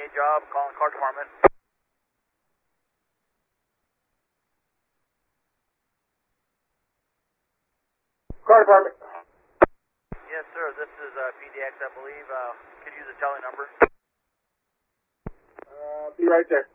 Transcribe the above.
A job, calling car department. Car department. Yes, sir. This is PDX, I believe. Could you use the tele number? Be right there.